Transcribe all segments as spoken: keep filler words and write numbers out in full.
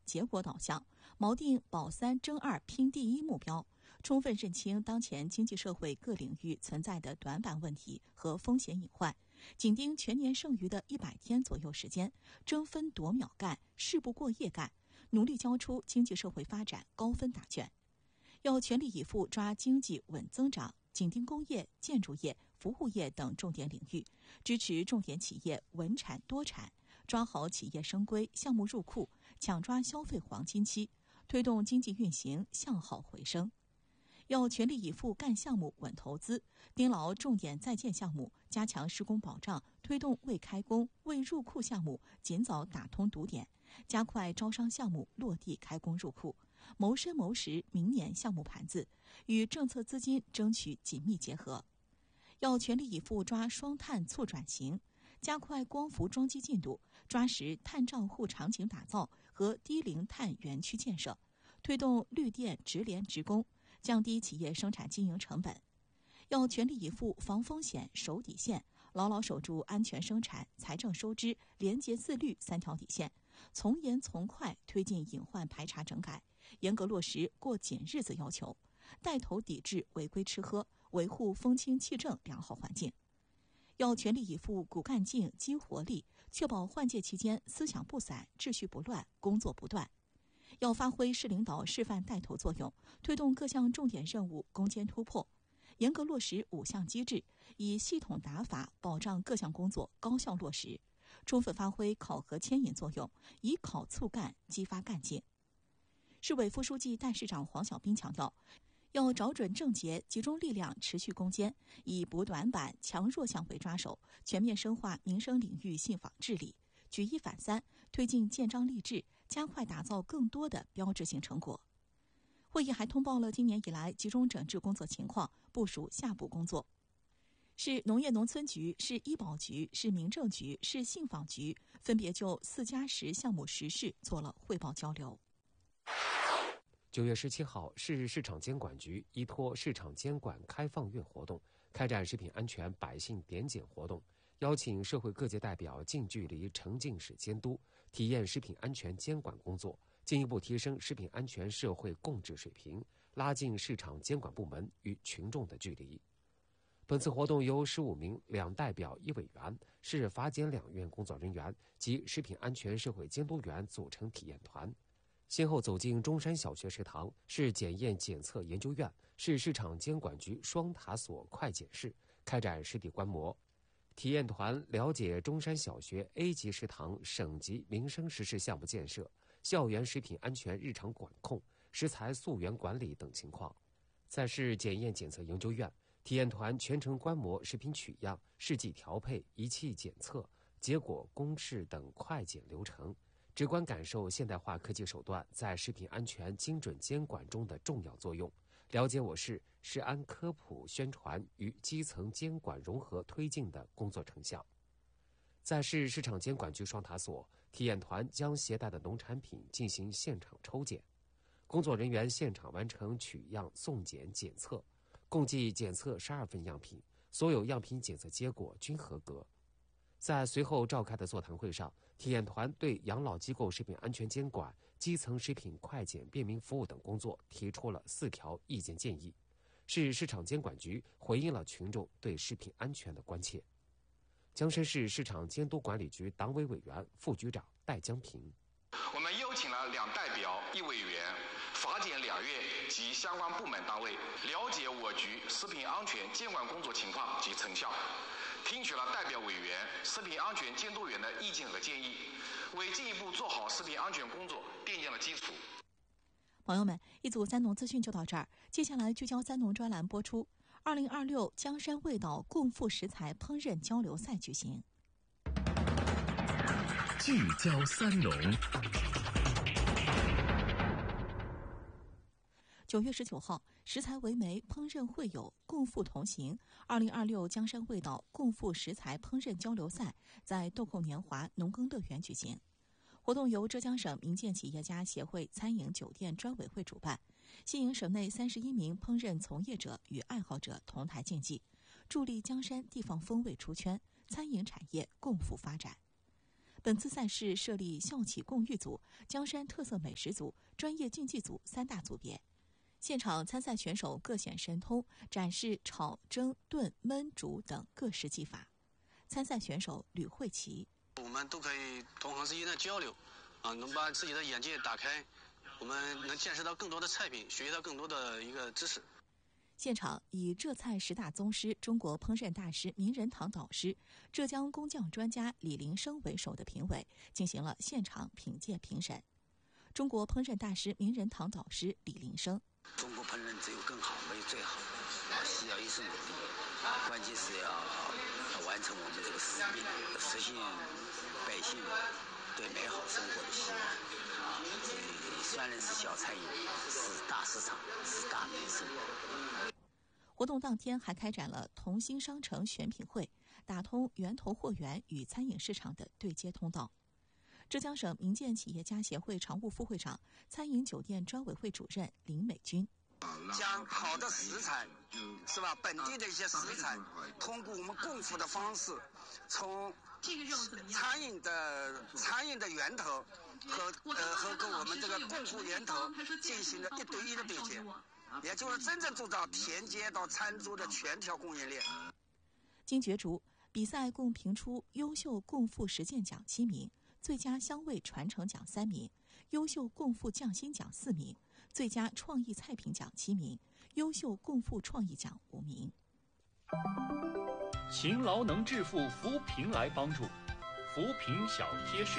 结果导向，锚定保三争二拼第一目标，充分认清当前经济社会各领域存在的短板问题和风险隐患，紧盯全年剩余的一百天左右时间，争分夺秒干，事不过夜干，努力交出经济社会发展高分答卷。要全力以赴抓经济稳增长，紧盯工业、建筑业、服务业等重点领域，支持重点企业稳产多产，抓好企业升规、项目入库，抢抓消费黄金期，推动经济运行向好回升。要全力以赴干项目、稳投资，盯牢重点在建项目，加强施工保障，推动未开工、未入库项目尽早打通堵点，加快招商项目落地开工入库，谋深谋实明年项目盘子，与政策资金争取紧密结合。要全力以赴抓双碳促转型，加快光伏装机进度，抓实碳账户场景打造和低零碳园区建设，推动绿电直联直供，降低企业生产经营成本。要全力以赴防风险守底线，牢牢守住安全生产、财政收支、廉洁自律三条底线，从严从快推进隐患排查整改，严格落实过紧日子要求，带头抵制违规吃喝，维护风清气正良好环境。要全力以赴骨干劲、激活力，确保换届期间思想不散、秩序不乱、工作不断。要发挥市领导示范带头作用，推动各项重点任务攻坚突破，严格落实五项机制，以系统打法保障各项工作高效落实，充分发挥考核牵引作用，以考促干，激发干劲。市委副书记、代市长黄小斌强调，要找准症结，集中力量持续攻坚，以补短板、强弱项为抓手，全面深化民生领域信访治理，举一反三，推进建章立制，加快打造更多的标志性成果。会议还通报了今年以来集中整治工作情况，部署下步工作。市农业农村局、市医保局、市民政局、市信访局分别就四加十项目实事做了汇报交流。 九月十七号，市市场监管局依托市场监管开放月活动，开展食品安全百姓点检活动，邀请社会各界代表近距离沉浸式监督，体验食品安全监管工作，进一步提升食品安全社会共治水平，拉近市场监管部门与群众的距离。本次活动由十五名两代表一委员、市法检两院工作人员及食品安全社会监督员组成体验团，先后走进中山小学食堂、市检验检测研究院、市市场监管局双塔所快检室，开展实地观摩。体验团了解中山小学 A 级食堂省级民生实事项目建设、校园食品安全日常管控、食材溯源管理等情况。在市检验检测研究院，体验团全程观摩食品取样、试剂调配、仪器检测、结果公示等快检流程，直观感受现代化科技手段在食品安全精准监管中的重要作用，了解我市食安科普宣传与基层监管融合推进的工作成效。在市市场监管局双塔所，体验团将携带的农产品进行现场抽检，工作人员现场完成取样、送检、检测，共计检测十二份样品，所有样品检测结果均合格。在随后召开的座谈会上，体验团对养老机构食品安全监管、基层食品快检便民服务等工作提出了四条意见建议。市市场监管局回应了群众对食品安全的关切。江山市市场监督管理局党委委员、副局长戴江平， 我们邀请了两代表一委员、法检两院及相关部门单位，了解我局食品安全监管工作情况及成效，听取了代表委员、食品安全监督员的意见和建议，为进一步做好食品安全工作奠定了基础。 朋友们，一组三农资讯就到这儿，接下来聚焦三农专栏播出。二零二六江山味道共赴食材烹饪交流赛举行。 聚焦三农。 九月十九号，食材为媒，烹饪会友，共赴同行。二零二六江山味道共赴食材烹饪交流赛在豆蔻年华农耕乐园举行。活动由浙江省民建企业家协会餐饮酒店专委会主办，吸引省内三十一名烹饪从业者与爱好者同台竞技，助力江山地方风味出圈，餐饮产业共赴发展。 本次赛事设立校企共育组、江山特色美食组、专业竞技组三大组别。现场参赛选手各显神通，展示炒、蒸、炖、焖、煮等各式技法。参赛选手吕慧琪： 我们都可以同行之间的交流，啊，能把自己的眼界打开，我们能见识到更多的菜品，学习到更多的一个知识。 现场以浙菜十大宗师、中国烹饪大师名人堂导师、浙江工匠专家李林生为首的评委进行了现场品鉴评审。中国烹饪大师名人堂导师李林生： 中国烹饪只有更好，没有最好，需要一生努力，关键是要完成我们这个使命，实现百姓对美好生活的希望。所以虽然是小餐饮，是大市场，是大民生。 活动当天还开展了同心商城选品会，打通源头货源与餐饮市场的对接通道。浙江省民建企业家协会常务副会长、餐饮酒店专委会主任林美军： 将好的食材，是吧？本地的一些食材，通过我们供付的方式，从餐饮的餐饮的源头和呃和跟我们这个供付源头进行了一对一的对接，也就是真正做到田间到餐桌的全条供应链。 经角逐，比赛共评出优秀供付实践奖七名，最佳香味传承奖三名，优秀供付匠心奖四名，最佳创意菜品奖七名，优秀供付创意奖五名。 勤劳能致富，扶贫来帮助。扶贫小贴士。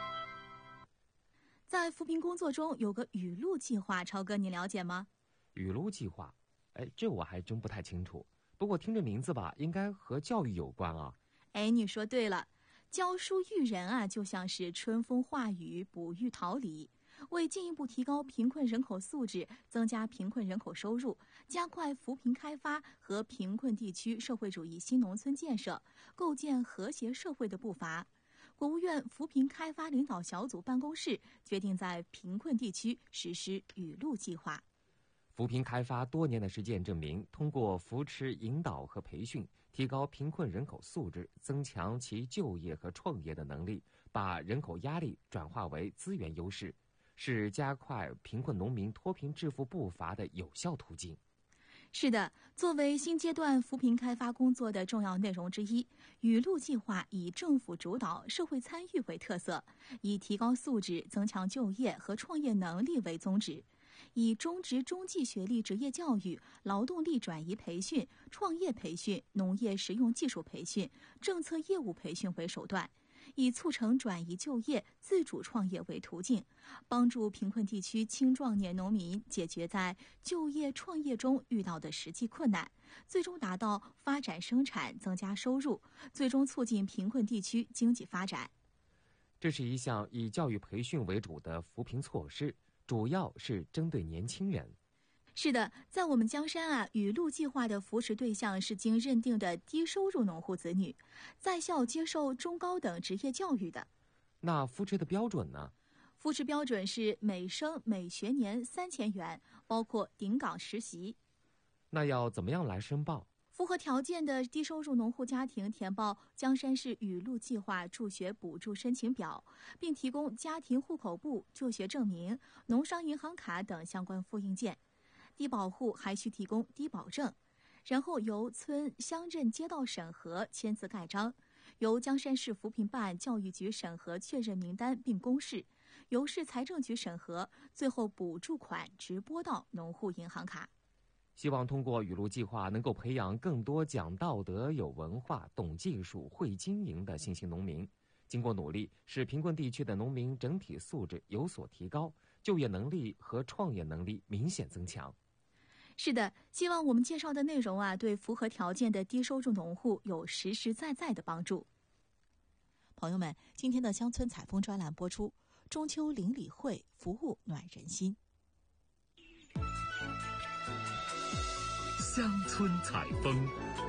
在扶贫工作中有个雨露计划，超哥你了解吗？ 雨露计划，哎，这我还真不太清楚。不过听这名字吧，应该和教育有关啊。 哎，你说对了，教书育人啊，就像是春风化雨，哺育桃李。为进一步提高贫困人口素质，增加贫困人口收入，加快扶贫开发和贫困地区社会主义新农村建设，构建和谐社会的步伐，国务院扶贫开发领导小组办公室决定在贫困地区实施雨露计划。 扶贫开发多年的实践证明，通过扶持、引导和培训，提高贫困人口素质，增强其就业和创业的能力，把人口压力转化为资源优势，是加快贫困农民脱贫致富步伐的有效途径。 是的，作为新阶段扶贫开发工作的重要内容之一，雨露计划以政府主导、社会参与为特色，以提高素质、增强就业和创业能力为宗旨，以中职中技学历职业教育、劳动力转移培训、创业培训、农业实用技术培训、政策业务培训为手段，以促成转移就业、自主创业为途径，帮助贫困地区青壮年农民解决在就业创业中遇到的实际困难，最终达到发展生产、增加收入，最终促进贫困地区经济发展。 这是一项以教育培训为主的扶贫措施，主要是针对年轻人。 是的，在我们江山啊，雨露计划的扶持对象是经认定的低收入农户子女，在校接受中高等职业教育的。 那扶持的标准呢？ 扶持标准是每生每学年三千元，包括顶岗实习。 那要怎么样来申报？ 符合条件的低收入农户家庭填报江山市雨露计划助学补助申请表，并提供家庭户口簿、就学证明、农商银行卡等相关复印件。低保户还需提供低保证，然后由村乡镇街道审核签字盖章，由江山市扶贫办教育局审核确认名单并公示，由市财政局审核，最后补助款直拨到农户银行卡。 希望通过雨露计划能够培养更多讲道德、有文化、懂技术、会经营的新兴农民。经过努力，使贫困地区的农民整体素质有所提高，就业能力和创业能力明显增强。 是的，希望我们介绍的内容啊，对符合条件的低收入农户有实实在在的帮助。 朋友们，今天的乡村采风专栏播出，中秋邻里会，服务暖人心。 乡村采风。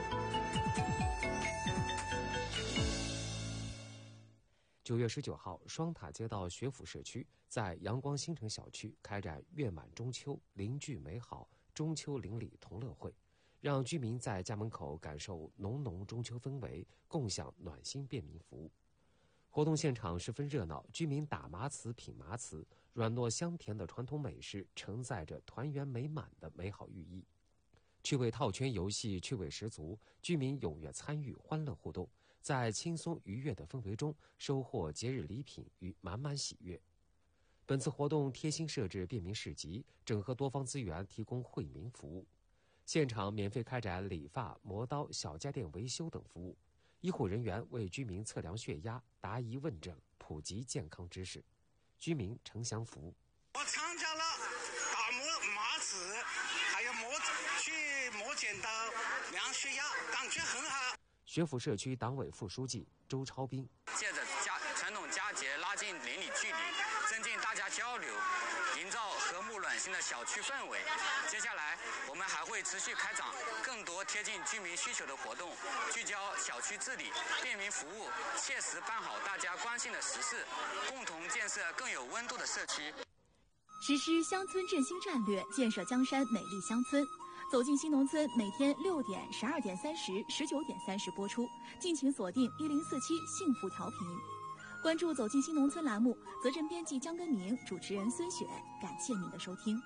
九月十九号，双塔街道学府社区在阳光新城小区开展月满中秋，邻居美好中秋邻里同乐会，让居民在家门口感受浓浓中秋氛围，共享暖心便民服务。 活动现场十分热闹，居民打麻糍、品麻糍，软糯香甜的传统美食承载着团圆美满的美好寓意。趣味套圈游戏趣味十足，居民踊跃参与，欢乐互动，在轻松愉悦的氛围中收获节日礼品与满满喜悦。本次活动贴心设置便民市集，整合多方资源，提供惠民服务。现场免费开展理发、磨刀、小家电维修等服务。医护人员为居民测量血压、答疑问诊，普及健康知识，居民诚享服务。 我参加了打磨麻糍，还有磨去磨剪刀、量血压，感觉很好。 学府社区党委副书记周超斌： 借着佳传统佳节拉近邻里距离，增进大家交流，营造和睦暖心的小区氛围。接下来，我们还会持续开展更多贴近居民需求的活动，聚焦小区治理、便民服务，切实办好大家关心的实事，共同建设更有温度的社区。 实施乡村振兴战略，建设江山美丽乡村。走进新农村，每天六点、十二点三十、十九点三十播出，敬请锁定一零四七幸福调频。关注走进新农村栏目，责任编辑江根明，主持人孙雪，感谢您的收听。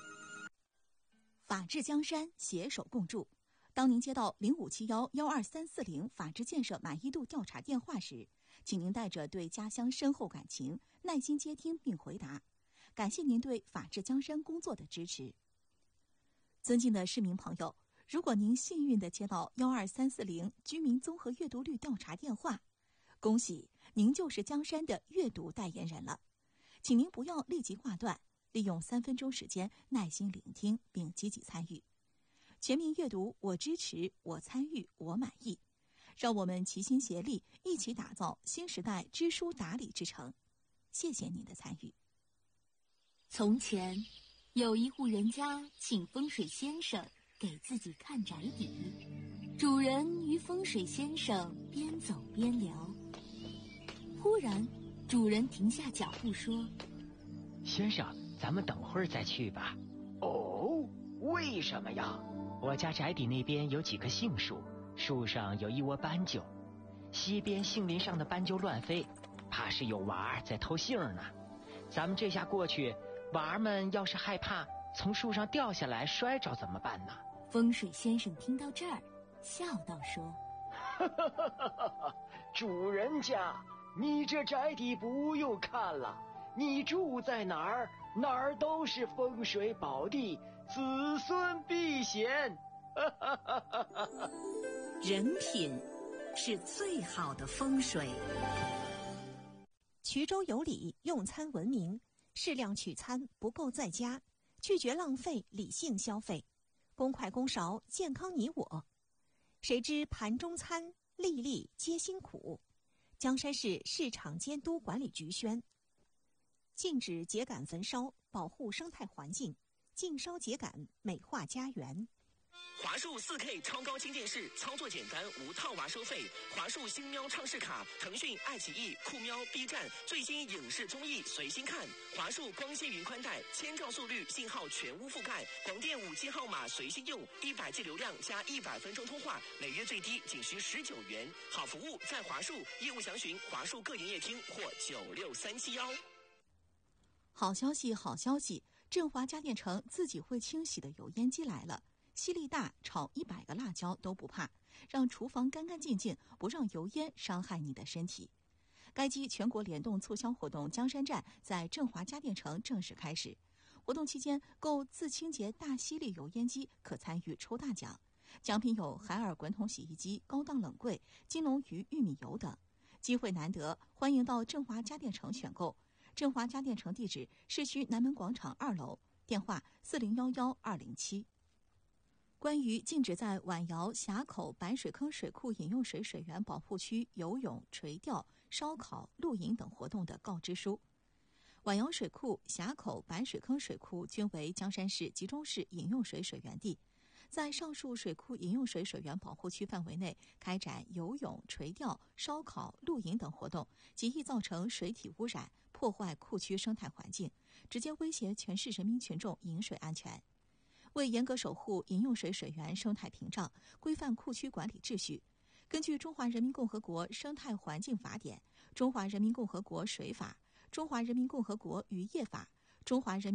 法治江山，携手共筑。当您接到零五七幺幺二三四零法治建设满意度调查电话时，请您带着对家乡深厚感情，耐心接听并回答。感谢您对法治江山工作的支持。尊敬的市民朋友，如果您幸运地接到幺二三四零居民综合阅读率调查电话，恭喜您就是江山的阅读代言人了。请您不要立即挂断，利用三分钟时间耐心聆听并积极参与。全民阅读，我支持，我参与，我满意。让我们齐心协力，一起打造新时代知书达理之城。谢谢您的参与。 从前有一户人家请风水先生给自己看宅邸，主人与风水先生边走边聊。忽然主人停下脚步说： 先生，咱们等会儿再去吧。哦，为什么呀？我家宅邸那边有几棵杏树，树上有一窝斑鸠，西边杏林上的斑鸠乱飞，怕是有娃儿在偷杏呢。咱们这下过去，娃儿们要是害怕从树上掉下来摔着怎么办呢？ 风水先生听到这儿笑道说： 主人家，你这宅邸不用看了，你住在哪儿哪儿都是风水宝地，子孙必贤。 人品是最好的风水。衢州有礼，用餐文明，适量取餐，不够在家，拒绝浪费，理性消费，公筷公勺，健康你我。谁知盘中餐，粒粒皆辛苦。江山市市场监督管理局宣：禁止秸秆焚烧，保护生态环境，禁烧秸秆，美化家园。 华数 四K 超高清电视，操作简单，无套娃收费。华数星喵畅视卡，腾讯、爱奇艺、酷喵、B 站最新影视综艺随心看。华数光纤云宽带，千兆速率，信号全屋覆盖，广电五 G 号码随心用，一百 G 流量加一百分钟通话，每月最低仅需十九元。好服务在华数，业务详询华数各营业厅或九六三七幺。 好消息，好消息！振华家电城自己会清洗的油烟机来了。吸力大，炒一百个辣椒都不怕，让厨房干干净净，不让油烟伤害你的身体。该机全国联动促销活动江山站在振华家电城正式开始。活动期间，购自清洁大吸力油烟机可参与抽大奖，奖品有海尔滚筒洗衣机、高档冷柜、金龙鱼玉米油等。机会难得，欢迎到振华家电城选购。振华家电城地址：市区南门广场二楼，电话四零幺幺二零七。关于禁止在晚窑、峡口、白水坑水库饮用水水源保护区游泳、垂钓、烧烤、露营等活动的告知书。晚窑水库、峡口、白水坑水库均为江山市集中式饮用水水源地，在上述水库饮用水水源保护区范围内开展游泳、垂钓、烧烤、露营等活动，极易造成水体污染，破坏库区生态环境，直接威胁全市人民群众饮水安全。为严格守护饮用水水源生态屏障，规范库区管理秩序，根据《中华人民共和国生态环境法典》， 中华人民共和国水法、中华人民共和国渔业法、中华人民